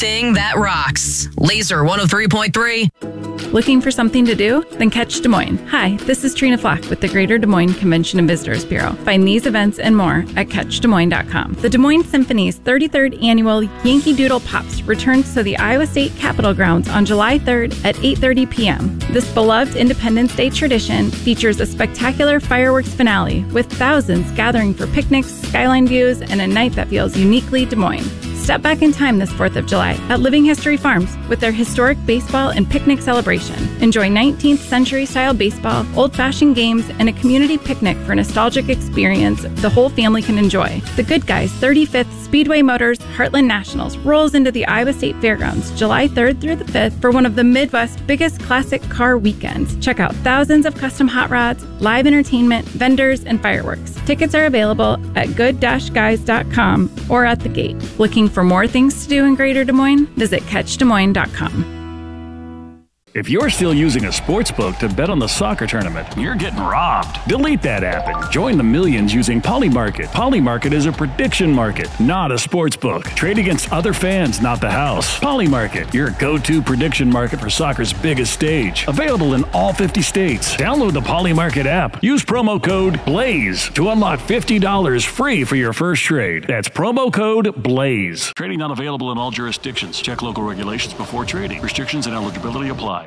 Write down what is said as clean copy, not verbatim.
everything that rocks. Laser 103.3. Looking for something to do? Then catch Des Moines. Hi, this is Trina Flack with the Greater Des Moines Convention and Visitors Bureau. Find these events and more at CatchDesMoines.com. The Des Moines Symphony's 33rd annual Yankee Doodle Pops returns to the Iowa State Capitol grounds on July 3rd at 8:30 p.m. This beloved Independence Day tradition features a spectacular fireworks finale with thousands gathering for picnics, skyline views, and a night that feels uniquely Des Moines. Step back in time this 4th of July at Living History Farms with their historic baseball and picnic celebration. Enjoy 19th century style baseball, old-fashioned games, and a community picnic for a nostalgic experience the whole family can enjoy. The Good Guys 35th Speedway Motors Heartland Nationals rolls into the Iowa State Fairgrounds July 3rd through the 5th for one of the Midwest's biggest classic car weekends. Check out thousands of custom hot rods, live entertainment, vendors, and fireworks. Tickets are available at good-guys.com or at the gate. Looking for more things to do in Greater Des Moines? Visit CatchDesMoines.com. If you're still using a sportsbook to bet on the soccer tournament, you're getting robbed. Delete that app and join the millions using Polymarket. Polymarket is a prediction market, not a sportsbook. Trade against other fans, not the house. Polymarket, your go-to prediction market for soccer's biggest stage. Available in all 50 states. Download the Polymarket app. Use promo code BLAZE to unlock $50 free for your first trade. That's promo code BLAZE. Trading not available in all jurisdictions. Check local regulations before trading. Restrictions and eligibility apply.